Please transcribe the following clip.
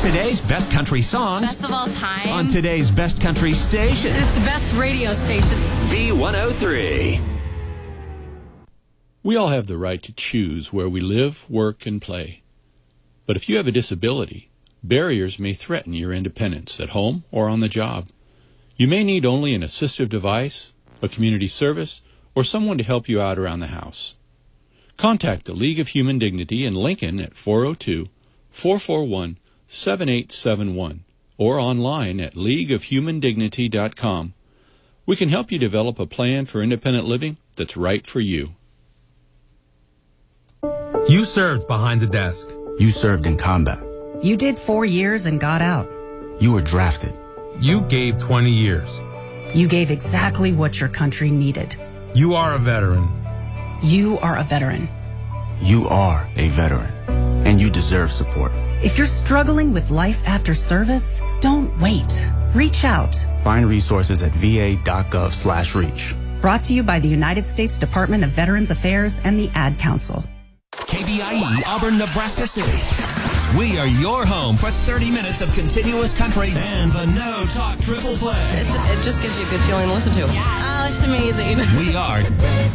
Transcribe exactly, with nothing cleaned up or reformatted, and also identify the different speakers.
Speaker 1: Today's best country songs.
Speaker 2: Best of all time.
Speaker 1: On today's best country station.
Speaker 2: It's the best radio station.
Speaker 1: V one oh three.
Speaker 3: We all have the right to choose where we live, work, and play. But if you have a disability, barriers may threaten your independence at home or on the job. You may need only an assistive device, a community service, or someone to help you out around the house. Contact the League of Human Dignity in Lincoln at four oh two, four four one, seven eight seven one or online at league of human dignity dot com. We can help you develop a plan for independent living that's right for you.
Speaker 4: You served behind the desk.
Speaker 5: You served in combat.
Speaker 6: You did four years and got out.
Speaker 5: You were drafted.
Speaker 4: You gave twenty years.
Speaker 6: You gave exactly what your country needed.
Speaker 4: You are a veteran.
Speaker 6: You are a veteran.
Speaker 5: You are a veteran, and you deserve support.
Speaker 6: If you're struggling with life after service, don't wait. Reach out.
Speaker 5: Find resources at v a dot gov slash reach.
Speaker 6: Brought to you by the United States Department of Veterans Affairs and the Ad Council.
Speaker 1: K B I E, Auburn, Nebraska City. We are your home for thirty minutes of continuous country and the No Talk Triple Play.
Speaker 7: It's, it just gives you a good feeling to listen to.
Speaker 2: Yeah. Oh, it's amazing.
Speaker 1: We are